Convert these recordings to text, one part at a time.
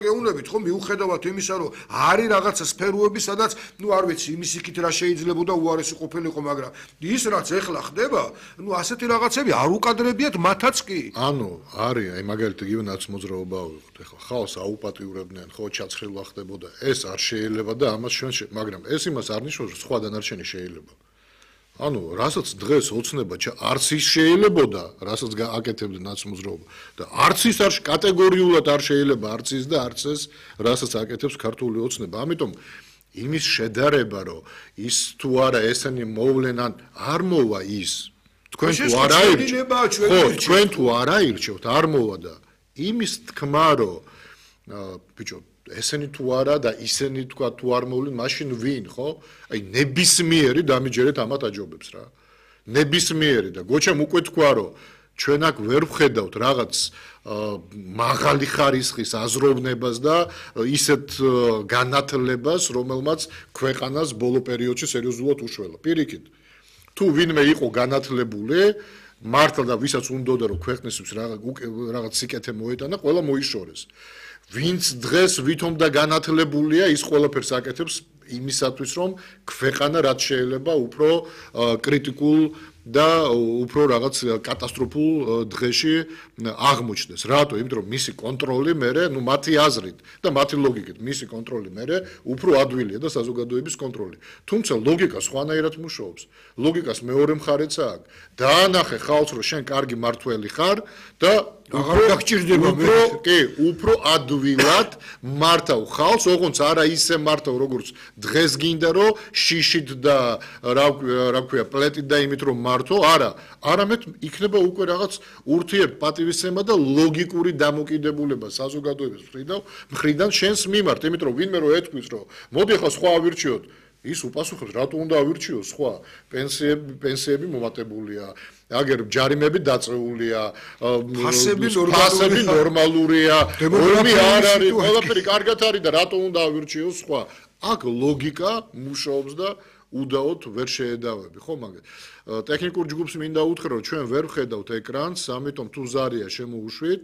გეუნებით ხო მიუხედავად იმისა რომ არის რაღაცა სფეროები სადაც არ ვიცი იმის იქით რა შეიძლებოდა უარესი ყოფილიყო მაგრამ ის რაც ეხლა ხდება ასეთი რაღაცები არ უკადრებიათ მათაც კი არის აი მაგალითად იგივე ნაცმოძრაობა ავიღოთ ეხლა ხალხს აუპატიურებდნენ ხო ჩაცხრილვა ხდებოდა ეს არ შეიძლება და ამას ჩვენ მაგრამ ეს იმას არ ნიშნავს რომ სხვა დანარჩენი შეიძლება რასაც დღეს ოცნება არც ის შეიძლებოდა, რასაც აკეთებდა ნაცმოძრაობა და არც ის არ კატეგორიულად არ შეიძლება არც ის და არც ეს, რასაც აკეთებს ქართული ოცნება. ამიტომ იმის შედარება, რომ ის თუ არა ესენი მოვლენან არ მოვა ის. თქვენ თუ არ აირჩევთ, თქვენ თუ არ აირჩევთ, არ მოვა და იმის თქმა, რომ ბიჭო ესენი თუ არა და ისენი თქვა თუ არ მოვლენ მაშინ ვინ ხო აი ნებისმიერი დამიჯერეთ ამათ აჯობებს რა ნებისმიერი და გოჩამ უკვე თქვა რომ ჩვენ აქ ვერ ვხედავთ რაღაც მაღალი ხარისხის აზროვნებას და ისეთ განათლებას რომელმაც ქვეყანას ბოლო პერიოდში სერიოზულად უშველა პირიქით თუ ვინმე იყო განათლებული მართლა და ვისაც უნდოდა რომ ქვეყნისთვის რაღაც სიკეთე მოეტანა ყველა მოიშორეს ვინც დღეს ვითომ და განათლებულია ის ყველაფერს აკეთებს იმისათვის რომ ქვეყანა რაც შეიძლება უფრო კრიტიკულ და უფრო რაღაც კატასტროფულ დღეში აღმოჩნდეს. რატო? იმიტომ რომ მისი კონტროლი მერე, მათი აზრით და მათი ლოგიკით, მისი კონტროლი მერე უფრო ადვილია და საზოგადოების კონტროლი. თუმცა ლოგიკა სხვანაირად მუშაობს. ლოგიკას მეორე მხარეც აქვს. დაანახე ხალხს რომ შენ კარგი მართველი ხარ და აღარ გაგჭირდება უფრო ადვილად მართავ ხალხს, ოღონდ არა ისე მართავ როგორც დღეს გინდა რომ შიშით და რა ქვია პლეტით და იმით რომ მართო, არა, არამედ იქნება უკვე რაღაც ურთიერთპატივისცემა და ლოგიკური დამოკიდებულება საზოგადოების მხრიდან შენს მიმართ, იმიტომ რომ ვინმე რომ ეთქვის რომ მოდი ახლა სხვა ავირჩიოთ ის უპასუხებს რატო უნდა ავირჩიოს სხვა პენსიები მომატებულია აგერ ჯარიმები დაწეულია ფასები ნორმალურია ორმი არ არის ყველაფერი კარგად არის და რატო უნდა ავირჩიოს სხვა აქ ლოგიკა მუშაობს და უდაოდ ვერ შეედავები ხო მაგეთ ტექნიკურ ჯგუფს მინდა უთხრა რომ ჩვენ ვერ ვხედავთ ეკრანს ამიტომ თუ ზარია შემოუშვით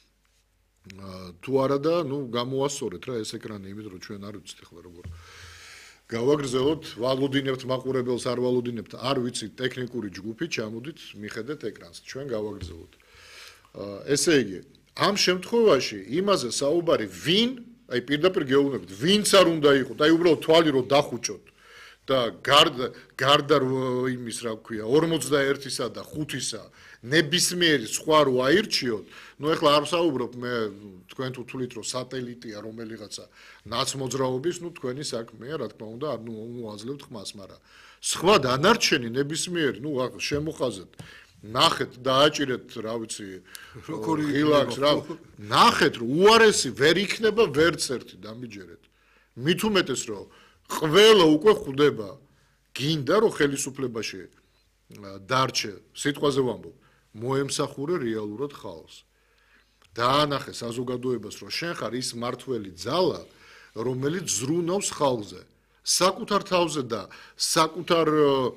თუ არა და გამოასწორეთ რა ეს ეკრანი იმით რომ ჩვენ არ ვიცით ახლა როგორ გავაგრძელოთ ვალოდინებთ მაყურებელს არ ვალოდინებთ არ ვიცით ტექნიკური ჯგუფი ჩამოდით მიხედეთ ეკრანს ჩვენ გავაგრძელოთ ესე იგი ამ შემთხვევაში იმაზე საუბარი ვინ აი პირდაპირ გეუბნებით ვინც არ უნდა იყოს აი უბრალოდ თვალი რომ დახუჭოთ და გარდა იმის რა ქვია 41-ისა და 5-ისა ნებისმიერი სხვა რო აირჩიოთ ეხლა არ ვსაუბრობ მე თქვენ თუ თulit რომ სატელიტია რომელიღაცა ნაცმოძრაობის თქვენი საქმეა რა თქმა უნდა არ მოაძლევთ ხმას მაგრამ სხვა დანარჩენი ნებისმიერი შემოხაზეთ ნახეთ და აჭირეთ რა ვიცი ღილაკს რა ნახეთ რომ უარესი ვერ იქნება ვერც ერთი დამიჯერეთ მით უმეტეს რომ ყველა უკვე ხვდება გინდა რომ ხელისუფლებაში დარჩე სიტყვაზე ვამბობ მოემსახურე რეალურად ხალხს დაანახე საზოგადოებას რომ შენ ხარ ის მართველი ძალა რომელიც ზრუნავს ხალხზე საკუთარ თავზე და საკუთარ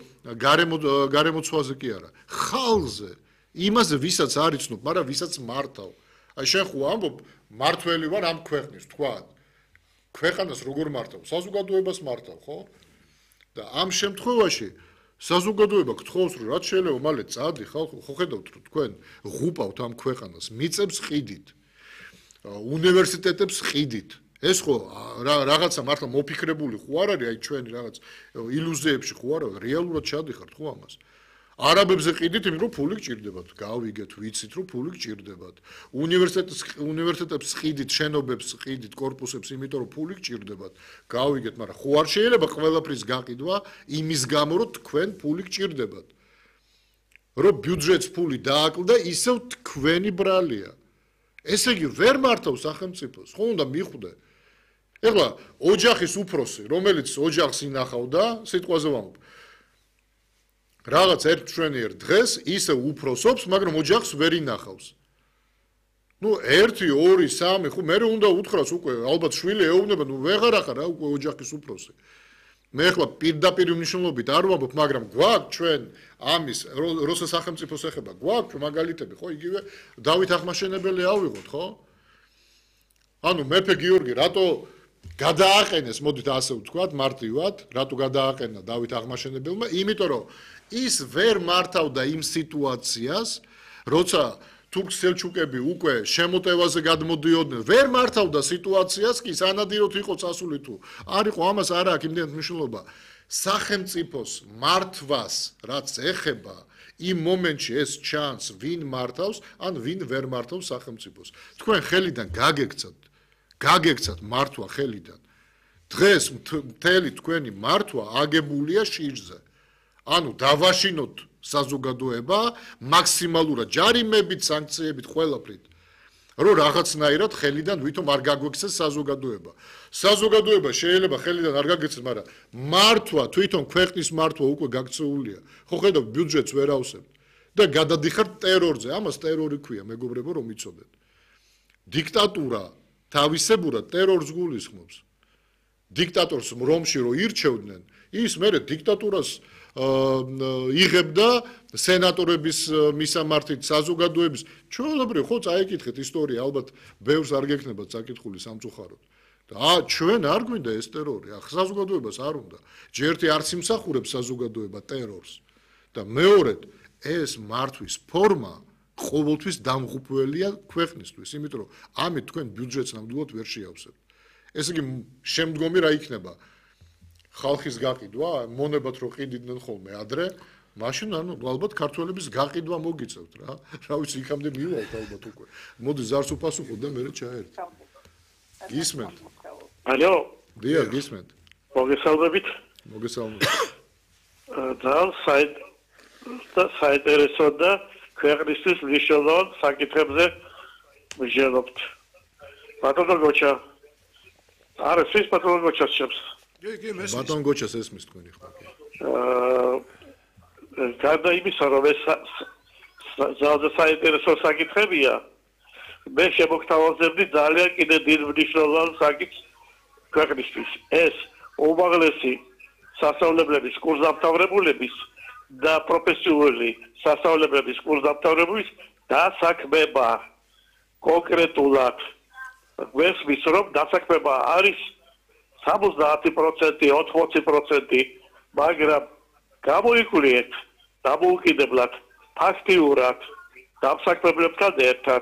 გარემოცვაზე კი არა ხალხზე იმაზე ვისაც არ იცნობ მაგრამ ვისაც მართავ აი შენ ხო ამბობ მართველი ვარ ამ ქვეყნის თქვა ქვეყანას როგორ მართავ საზოგადოებას მართავ ხო და ამ შემთხვევაში საზოგადოება გთხოვს რომ რაც შეიძლება მალე წადი ხალხო ხო ხედავთ რომ თქვენ ღუპავთ ამ ქვეყანას მიწებს ყიდით უნივერსიტეტებს ყიდით ეს ხო რაღაცა მართლა მოფიქრებული ხო არ არის აი ჩვენი რაღაც ილუზიებში ხო არა რეალურად ჩადიხართ ხო ამას არაბებზე ყიდით იმიტომ რომ ფული გჭირდებათ გავიგეთ ვიცით რომ ფული გჭირდებათ უნივერსიტეტებს ყიდით შენობებს ყიდით კორპუსებს იმიტომ რომ ფული გჭირდებათ გავიგეთ მაგრამ ხო არ შეიძლება ყველაფრის გაყიდვა იმის გამო რომ თქვენ ფული გჭირდებათ რომ ბიუჯეტს ფული დააკლდა ისევ თქვენი ბრალია ესე იგი ვერ მართავ სახელმწიფოს ხო უნდა მიხვდე ეხლა ოჯახის უფროსი რომელიც ოჯახს ინახავდა სიტყვაზე ვამბობ რაღაც ერთ ჩვენიერ დღეს ისე უფროსობს, მაგრამ ოჯახს ვერ ინახავს. 1, 2, 3, ხო მე უნდა უთხრას უკვე ალბათ შვილი ეუბნება, ვეღარ ახარ რა უკვე ოჯახის უფროსი. მე ახლა პირდაპირ მნიშვნელობით არ ვამბობ, მაგრამ გვაქვს ჩვენ ამის როცა სახელმწიფოს ეხება, გვაქვს მაგალითები, ხო იგივე დავით ახმაშენებელი ავიღოთ, ხო? ანუ მეფე გიორგი რატო გადააყენეს, მოდით ასე ვთქვათ, მარტივად, რატო გადააყენა დავით აღმაშენებელმა? იმიტომ რომ ის ვერ მართავდა იმ სიტუაციას, როცა თურქ-სელჩუკები უკვე შემოტევაზე გადმოდიოდნენ, ვერ მართავდა სიტუაციას კი სანადიროდ იყო წასული თუ არ იყო, ამას არ აქვს იმდენად მნიშვნელობა. სახელმწიფოს მართვას, რაც ეხება, იმ მომენტში ეს ჩანს, ვინ მართავს, ან ვინ ვერ მართავს სახელმწიფოს. თქვენ ხელიდან გაგექცათ მართვა ხელიდან. დღეს მთელი თქვენი მართვა აგებულია შიშზე. ანუ დავაშინოთ საზოგადოება მაქსიმალურად ჯარიმებით, სანქციებით, ყველაფრით. რომ რაღაცნაირად ხელიდან ვითომ არ გაგვექცეს საზოგადოება. საზოგადოება შეიძლება ხელიდან არ გაგექცეს, მაგრამ მართვა, თვითონ ქვეყნის მართვა უკვე გაქცეულია. ხო ხედავთ, ბიუჯეტს ვერ ავსებთ და გადადიხართ ტერორზე. ამას ტერორი ქვია, მეგობრებო, რომ იცოდეთ. დიქტატურა თავისებურად ტერორს გულისხმობს. დიქტატორს რომში რო ირჩევდნენ, ის მერე დიქტატურას იღებდა სენატორების მისამართით საზოგადოების. ჩვეულებრივ ხო წაიკითხეთ ისტორია, ალბათ ბევრს არ გექნებათ საკითხული სამწუხაროდ. და ჩვენ არ გვინდა ეს ტერორი, საზოგადოებას არ უნდა. ჯერთი არც იმსახურებს საზოგადოება ტერორს და მეორედ ეს მართვის ფორმა ყოველთვის დამღუპველია ქვეყნისთვის, იმიტომ რომ ამით თქვენ ბიუჯეტს ნამდვილად ვერ შეავსებთ. ესე იგი შემდგომი რა იქნება? ხალხის გაყიდვა, მონებათ რომ ყიდიდნენ ხოლმე ადრე, მაშინ ანუ ალბათ ქართველების გაყიდვა მოგიწევთ რა. რა ვიცი, იქამდე მივალთ ალბათ უკვე. მოდი ზარს უპასუხოთ და მერე ჩაერთ. გისმენთ? ალო? დიახ, გისმენთ. მოგესალმებით. მოგესალმებით. საინტერესო და ქვეყნისთვის მნიშვნელოვან საკითხებზე ვიჟებთ. ბატონო გოჩა. არა, ის ბატონო გოჩას შეps. ბატონ გოჩას ესმის თქვენი ხო? გარდა იმისა, რომ ეს ძალზე საინტერესო საკითხებია, მე შემოგთავაზებდი ძალიან კიდე დიდ მნიშვნელოვან საკითხს ქვეყნისთვის. ეს უმაღლესი სასწავლებლების კურსდამთავრებულების და პროფესიული სასწავლებლების კურსდამთავრებულის დასაქმება. კონკრეტულად გვესმის, რომ დასაქმება არის 70%, 80%, მაგრამ გამოიკლიეთ დამოუკიდებლად, ფაქტიურად დამსაქმებლებთან ერთად.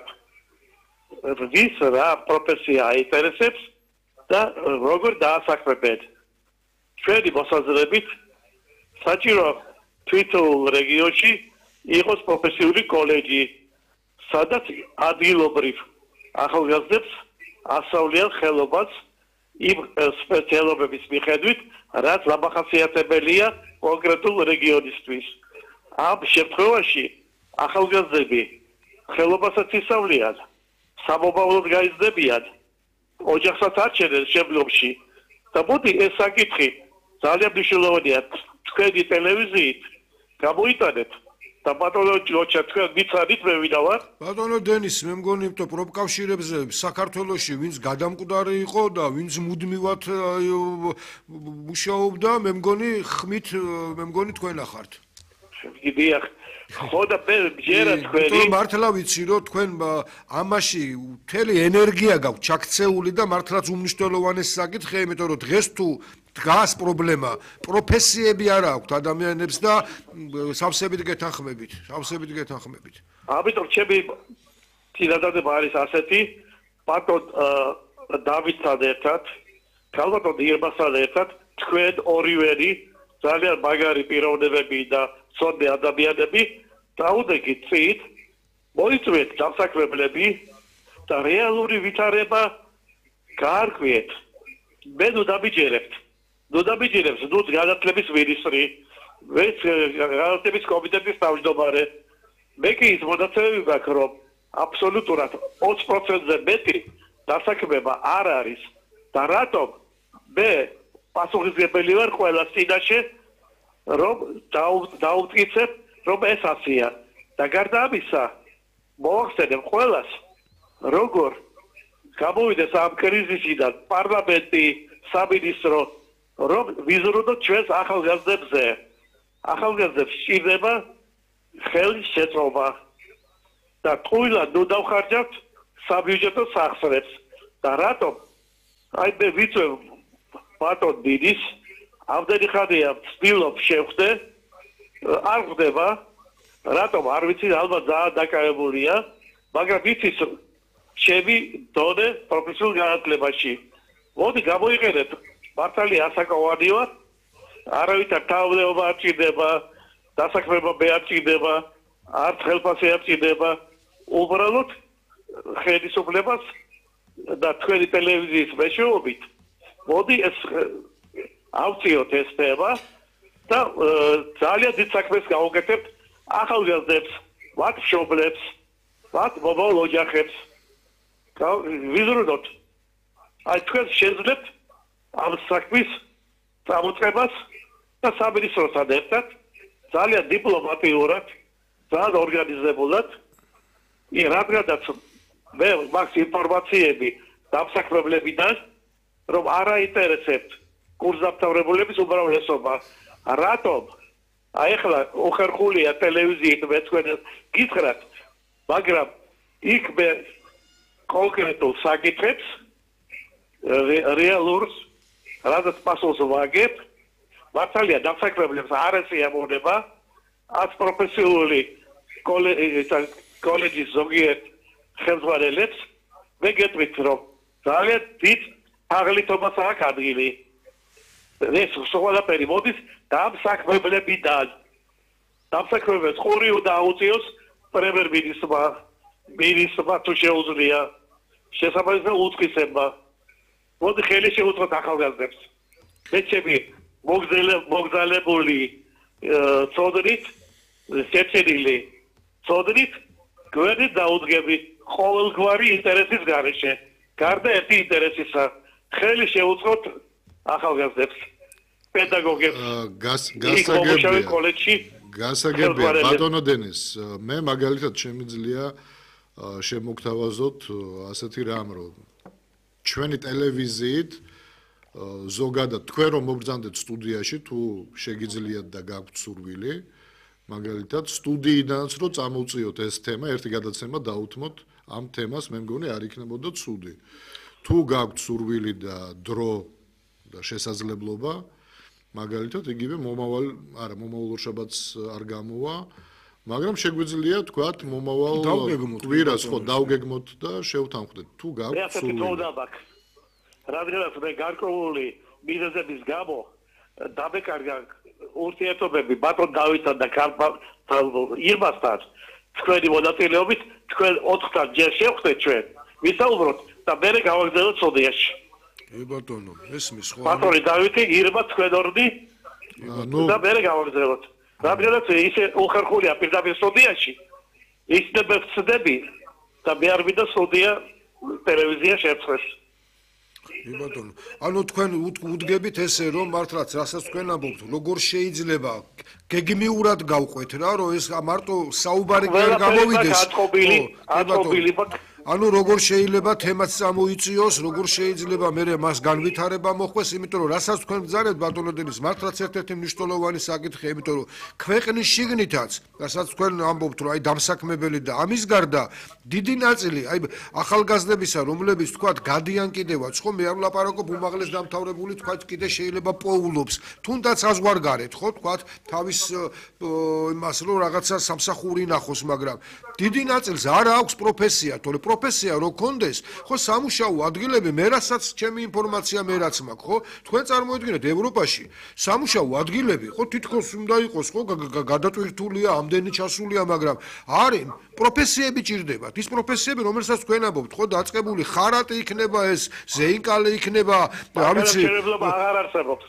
ვის რა პროფესია აინტერესებს და როგორ დაასაქმებენ. ჩვენი მოსაზრებით საჭირო თვითონ რეგიონში იყოს პროფესიული კოლეჯი, სადაც ადგილობრივ ახალგაზრდებს ასწავლიან ხელობას იმ სპეციალობების მიხედვით, რაც დამახასიათებელია კონკრეტულ რეგიონისთვის. ამ შემთხვევაში ახალგაზრდები ხელობასაც ისწავლიან, სამომავლოდ გაიზრდებიან, ოჯახსაც არჩენენ შემდგომში. და მოდი ეს საკითხი ძალიან მნიშვნელოვანია თქვენი ტელევიზიით გამოიტანეთ. და ბატონო ჯოჩა, თქვენ ვიცადით მე ვინა ვარ? ბატონო დენის, მე მგონი თუ პროფკავშირებზე საქართველოში ვინც გადამკვდარი იყო და ვინც მუდმივად მუშაობდა, მე მგონი თქვენ ახართ. გიდიახ. ხო და მე ჯერა თქვენი. მართლა ვიცი რომ თქვენ ამაში მთელი ენერგია გაქვთ ჩაქცეული და მართლაც უმნიშვნელოვანესი საკითხია, იმიტომ რომ დღეს თუ დგას პრობლემა, პროფესიები არ აქვთ ადამიანებს და სავსებით გეთანხმებით. ამიტომ ჩემი წინადადება არის ასეთი, ბატონ დავითთან ერთად, ქალბატონ ირმასთან ერთად, თქვენ ორივენი ძალიან მაგარი პიროვნებები და ცოდნე ადამიანები დაუდეგით წით, მოიწვიეთ დამსაქმებლები და რეალური ვითარება გაარკვიეთ. მე დაბიჯერებს ნუ განათლების მინისტრი, ვეც განათლების კომიტეტის თავმჯდომარე. მე კი ის მონაცემები მაქვს, რომ აბსოლუტურად 20%-ზე მეტი დასაქმება არ არის და რატომ მე პასუხისმგებელი ვარ ყველას წინაშე, რომ დაუწყიცებ, რომ ეს ასია. და გარდა ამისა, მოვახსენებ ყველას, როგორ გამოვიდეს ამ კრიზისიდან პარლამენტი, სამინისტრო, რომ ვიზრუნოთ ჩვენს ახალგაზრდებზე. ახალგაზრდებს სჭირდება ხელის შეწყობა და ტყუილად ნუ დავხარჯავთ საბიუჯეტო სახსრებს. და რატომ აი მე ვიცი ბატონ დიდის ამდენი ხანია ვცდილობ შევხვდე არ ხდება რატომ არ ვიცი ალბათ ძალიან დაკავებულია მაგრამ იცის ჩემი დონე პროფესიულ განათლებაში მოდი გამოიყენეთ მართალი ასაკოვანია არავითარ თავმდეობა არ ჭირდება დასაქმება არ ჭირდება არც ხელფასი არ ჭირდება უბრალოდ ხელისუფლებას და თქვენი ტელევიზიის მეშვეობით მოდი ეს ავწიოთ ეს თემა და ძალიან დიდ საქმეს გავუკეთებთ ახალგაზრდებს მათ მშობლებს მათ მომავალ ოჯახებს ვიზრუნოთ აი თქვენ შეძლებთ ამ საქმის წამოწყებას და სამინისტროსთან ერთად ძალიან დიპლომატიურად ძალიან ორგანიზებულად რადგანაც მე მაქვს ინფორმაციები დამსახურებლებიდან რომ არ აინტერესებთ კურსდამთავრებულების უმრავლესობა რატომ აი ახლა უხერხულია ტელევიზიით მე თქვენ გითხრათ მაგრამ იქ მე კონკრეტულ საკითხებს რეალურს რადგან პასუხს ვაგებ მართალია დამსახურებლებს არ ესიამოვნება ათ პროფესიული კოლეჯის ზოგიერთ ხელმძღვანელებს მე გეტყვით რომ ძალიან დიდ აღლითობას აქვს ადგილი ეს ყველაფერი მოდის დამსახურებლებიდან დამსახურებელს ყური უნდა აუწიოს პრემიერ-მინისტრმა თუ შეუძლია შესაბამისად უწყისებმა მოდი ხელი შეუწყოთ ახალგაზრდებს მე ჩემი მოგზალებული წოდრით შეჭრილი წოდრით გვერდით დაუდგები ყოველგვარი ინტერესის გარეშე გარდა ერთი ინტერესისა ხელი შეუწყოთ ახალგაზრდებს პედაგოგებს გასაგებია ბატონო დენის მე მაგალითად შემიძლია შემოგთავაზოთ ასეთი რამ რომ ჩვენი ტელევიზიით ზოგადად თქვენ რომ მოგბრძანდეთ სტუდიაში თუ შეგიძლიათ და გაქვთ სურვილი მაგალითად სტუდიიდანაც რომ წამოვწიოთ ეს თემა ერთი გადაცემა დაუთმოთ ამ თემას მე მგონი არ იქნებოდა ცუდი თუ გაქვთ სურვილი და დრო და შესაძლებლობა მაგალითად იგივე მომავალ შაბათს არ გამოვა მაგრამ შეგვიძლია თქვათ მომავალ კვირას ხო დავგეგმოთ და შევთანხმდეთ თუ გაქვთ სურვილი რადგანაც მე გარკვეული მიზეზების გამო დაბეკარგა ურთიერთობები ბატონ დავითთან და ირმასთან თქვენი მონაწილეობით თქვენ 4-თან ჯერ შევხვდეთ ჩვენ ვისაუბროთ და მე გავაგზავნოთ სტუდიაში ბატონო ესმის ხო ბატონი დავითი ირმა თქვენ ორნი და მე გავაგზავნოთ რადგანაც ისე უხერხულია პირდაპირ სტუდიაში ისნებ ვწდები და მე არ მინდა სტუდია ტელევიზია შეწყვეს ბატონო ანუ თქვენ უდგებით ესე რომ მართლაც რასაც თქვენ ამბობთ როგორ შეიძლება გეგმიურად გავყვეთ რა რომ ეს მარტო საუბარი კი არ გამოვიდეს ანუ როგორ შეიძლება თემაც წამოიწიოს როგორ შეიძლება მე მას განვითარება მოხდეს იმიტომ რომ რასაც თქვენ ბრძანებთ ბატონო დენის მართლაც ერთ-ერთი მნიშვნელოვანი საკითხია იმიტომ რომ ქვეყნის შიგნითაც რასაც თქვენ ამბობთ რომ აი დამსაქმებელი და ამის გარდა დიდი ნაწილი აი ახალგაზრდებისა რომლებიც თქვათ გადიან კიდევაც ხო მე არ ვლაპარაკობ უმაღლეს დამთავრებული თქვათ კიდე შეიძლება პოულობს თუნდაც საზღვარგარეთ ხო თქვათ თავის იმას რომ რაღაცა სამსახური ნახოს მაგრამ დიდი ნაწილს არ აქვს პროფესია თორე პროფესია რო კონდეს ხო სამუშაო ადგილები მე რასაც ჩემი ინფორმაცია მე რაც მაქვს ხო თქვენ წარმოიდგინეთ ევროპაში სამუშაო ადგილები ხო თითქოს უნდა იყოს ხო გადატვირთულია ამდენი ჩასულია მაგრამ არის პროფესიები ჭირდებათ ის პროფესიები რომელსაც თქვენ ამბობთ ხო დაწყებული ხარატი იქნება ეს ზეინკალე იქნება რა ვიცი აღარ არსებობს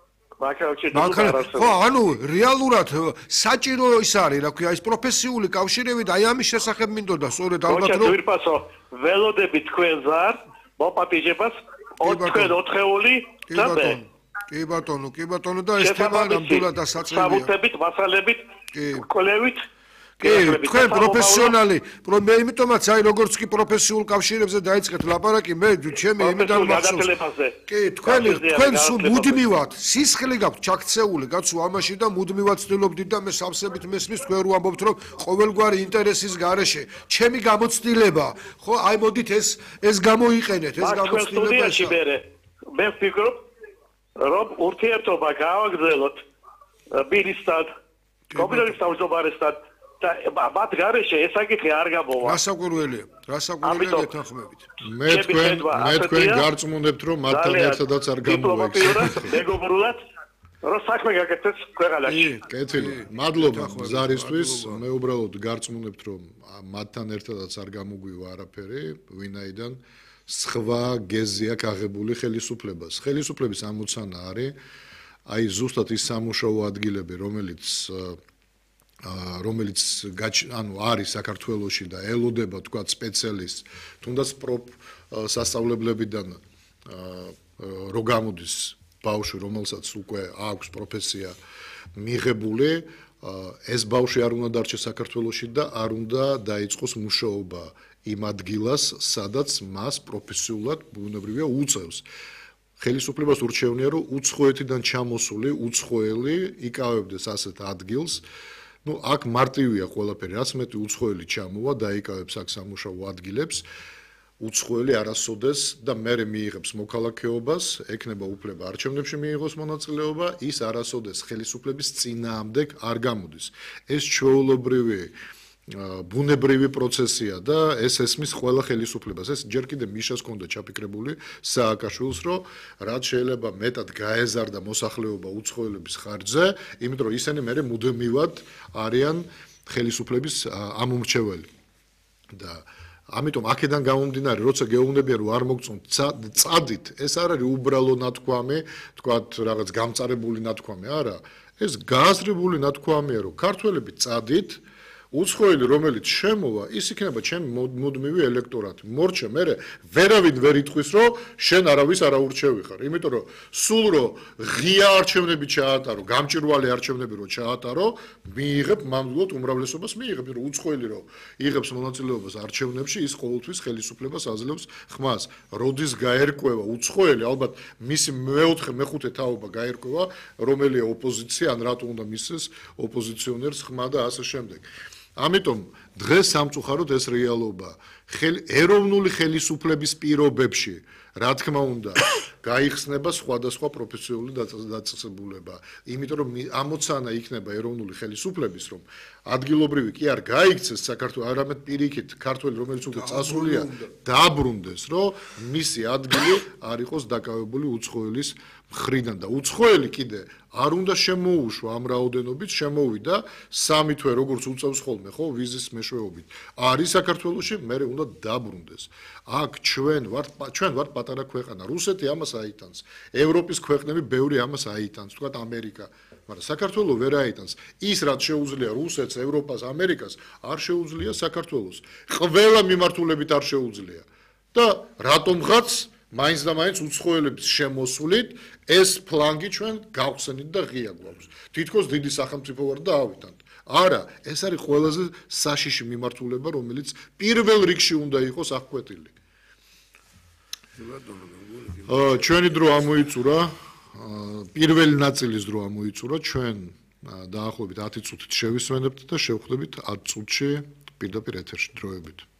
ხო ანუ რეალურად საჭირო ის არის რა ქვია ეს პროფესიული კავშირები და აი ამის შესახებ მინდოდა სწორედ ალბათ რომ ვირფასო ველოდები თქვენს არ მოპატიჟებას თქვენ 4-ეული და მე კი ბატონო და ეს თემა ნამდვილად დასაწყებია საბუთებით მასალებით კვლევით თქვენ პროფესიონალი, მე იმიტომაც აი როგორც კი პროფესიულ კავშირებზე დაიწყეთ ლაპარაკი, მე ჩემი იმიდან მახსოვს. კი, თქვენ სულ მუდმივად სისხლი გაქვთ ჩაქცეული კაცო ამაში და მუდმივად ცდილობდით და მე სავსებით მესმის თქვენ რო ამბობთ რომ ყოველგვარი ინტერესის გარეშე ჩემი გამოცდილება, ხო, აი მოდით ეს გამოიყენეთ, ეს გამოცდილება ეს. მე ვფიქრობ, რომ ურთიერთობა გავაგრძელოთ ბილისთან, კომპიუტერის თავმჯდომარესთან და მათ გარეშე ეს საკითხი არ გამოვა. რასაკვირველია ეთანხმებით. მე თქვენ გარწმუნებთ რომ მათთან ერთადაც არ გამოვა. მეგობრულად რომ საქმე გაკეთდეს ქვეყანაში. კეთილი. მადლობა ზარისთვის. მე უბრალოდ გარწმუნებთ რომ მათთან ერთადაც არ გამოგვივა არაფერი, ვინაიდან სხვა გეზი აქვს აღებული ხელისუფლებას. ხელისუფლების ამოცანა არის აი ზუსტად ის სამუშაო ადგილები, რომელიც არის საქართველოში და ელოდება თქვა სპეციალისტ, თუნდაც სასწავლებლებიდან რო გამოდის ბავშვი, რომელსაც უკვე აქვს პროფესია მიღებული, ეს ბავშვი არ უნდა დარჩეს საქართველოში და არ უნდა დაიწყოს მუშაობა იმ ადგილას, სადაც მას პროფესიულად ბუნებრივია უწევს. ხელისუფლებას ურჩევნია, რომ უცხოეთიდან ჩამოსული უცხოელი იკავებდეს ასეთ ადგილს. აქ მარტივია ყველაფერი, რაც მეტი უცხოელი ჩამოვა, დაიკავებს აქ სამუშაო ადგილებს. უცხოელი არასოდეს და მერე მიიღებს მოქალაქეობას, ექნება უფლება არჩევნებში მიიღოს მონაწილეობა, ის არასოდეს ხელისუფლების წინააღმდეგ არ გამოდის. ეს ჩვეულებრივი ბუნებრივი პროცესია და ეს ესმის ყველა ხელისუფლებას. ეს ჯერ კიდევ მიშას ჰქონდა ჩაფიქრებული სააკაშვილს, რომ რაც შეიძლება მეტად გაეზარდა მოსახლეობა უცხოელების ხარჯზე, იმიტომ რომ ისინი მერე მუდმივად არიან ხელისუფლების ამომრჩეველი. და ამიტომ აქედან გამომდინარე, როცა გეუბნებიან რომ არ მოგწონთ წადით, ეს არ არის უბრალო ნათქვამი, თქვათ რაღაც გამწარებული ნათქვამი, არა, ეს გააზრებული ნათქვამია, რომ ქართველები წადით, უცხოელი რომელიც შემოვა, ის იქნება ჩემი მუდმივი ელექტორატი. მორჩა მე ვერავინ ვერ იტყვის, რომ შენ არავის არ აურჩევი ხარ, იმიტომ რომ სულ რომ ღია არჩევნები ჩაატარო, გამჭირვალე არჩევნები რომ ჩაატარო, მიიღებ მამლოდ უმრავლესობას მიიღებ, რომ უცხოელი რომ იღებს მონაწილეობას არჩევნებში, ის ყოველთვის ხელისუფლებას აძლევს ხმას. როდის გაერკვევა უცხოელი, ალბათ მისი მეოთხე, მეხუთე თაობა გაერკვევა, რომელია ოპოზიცია, ან რატო უნდა მისცეს ოპოზიციონერს ხმა და ასე შემდეგ. ამიტომ დღეს სამწუხაროდ ეს რეალობა ეროვნული ხელისუფლების პირობებში, რა თქმა უნდა, გაიხსნება სხვადასხვა პროფესიული დაწესებულება. იმიტომ რომ ამოცანა იქნება ეროვნული ხელისუფლების, რომ ადგილობრივი კი არ გაიქცეს საქართველოს, არამედ პირიქით ქართველი, რომელიც უკვე წასულია, დაბრუნდეს, რომ მისი ადგილი არ იყოს დაკავებული უცხოელის მხრიდან და უცხოელი კიდე არ უნდა შემოუშვა ამ რაოდენობით, შემოვიდა 3 თვე როგორც უწევს ხოლმე, ხო, ვიზის მეშვეობით. არის საქართველოში, მერე უნდა დაბრუნდეს. აქ ჩვენ ვართ პატარა ქვეყანა. რუსეთი ამას აიტანს. ევროპის ქვეყნები ბევრი ამას აიტანს, თქვათ ამერიკა. მაგრამ საქართველოს ვერ აიტანს. ის რაც შეუძლია რუსეთს, ევროპას, ამერიკას, არ შეუძლია საქართველოს. ყველა მიმართულებით არ შეუძლია. და რატომღაც მაინც და მაინც უცხოელების შემოსვლით ეს ფლანგი ჩვენ გავხსენით და ღია გვაქვს. თითქოს დიდი სახელმწიფო ვარ და ავიტანთ. არა, ეს არის ყველაზე საშიში მიმართულება, რომელიც პირველ რიგში უნდა იყოს აღკვეთილი. ჩვენი დრო ამოიწურა, პირველი ნაწილის დრო ამოიწურა, ჩვენ დაახლოებით 10 წუთით შევისვენებთ და შევხვდებით 10 წუთში პირდაპირ ეთერში დროებით.